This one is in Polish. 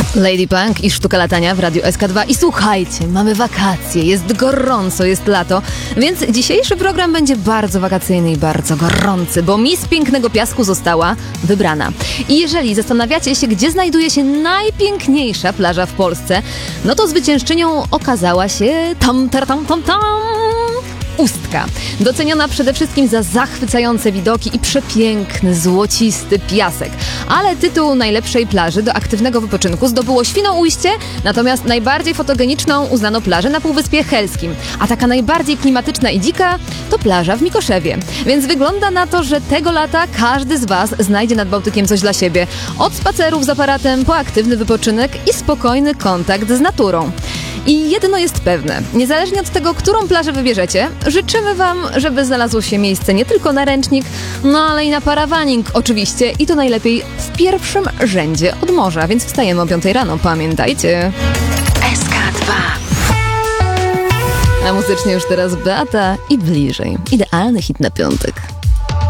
Lady Punk i Sztuka Latania w Radiu SK2. I słuchajcie, mamy wakacje, jest gorąco, jest lato, więc dzisiejszy program będzie bardzo wakacyjny i bardzo gorący, bo Miss Pięknego Piasku została wybrana. I jeżeli zastanawiacie się, gdzie znajduje się najpiękniejsza plaża w Polsce, no to zwyciężczynią okazała się Ustka. Doceniona przede wszystkim za zachwycające widoki i przepiękny, złocisty piasek. Ale tytuł najlepszej plaży do aktywnego wypoczynku zdobyło Świnoujście, natomiast najbardziej fotogeniczną uznano plażę na Półwyspie Helskim. A taka najbardziej klimatyczna i dzika to plaża w Mikoszewie. Więc wygląda na to, że tego lata każdy z Was znajdzie nad Bałtykiem coś dla siebie. Od spacerów z aparatem po aktywny wypoczynek i spokojny kontakt z naturą. I jedno jest pewne, niezależnie od tego, którą plażę wybierzecie, życzymy Wam, żeby znalazło się miejsce nie tylko na ręcznik, no ale i na parawaning oczywiście i to najlepiej w pierwszym rzędzie od morza, więc wstajemy o 5 rano, pamiętajcie. SK2. A muzycznie już teraz Beata i Bliżej. Idealny hit na piątek.